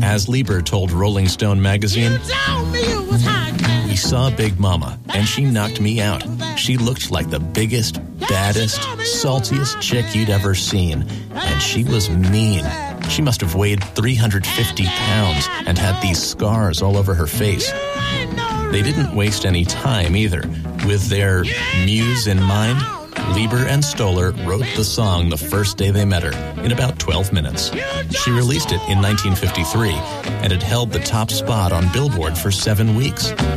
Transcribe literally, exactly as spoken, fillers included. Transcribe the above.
As Lieber told Rolling Stone magazine, "We saw Big Mama, and she knocked me out. She looked like the biggest, baddest, saltiest chick you'd ever seen, and she was mean. She must have weighed three hundred fifty pounds and had these scars all over her face." They didn't waste any time either. With their muse in mind, Lieber and Stoller wrote the song the first day they met her in about twelve minutes. She released it in nineteen fifty-three, and it held the top spot on Billboard for seven weeks.